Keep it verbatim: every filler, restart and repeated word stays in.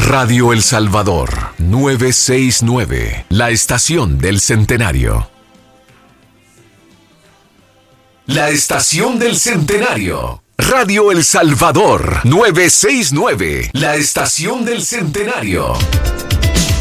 Radio El Salvador, novecientos sesenta y nueve, la estación del centenario. La estación del centenario. Radio El Salvador, novecientos sesenta y nueve, la estación del centenario.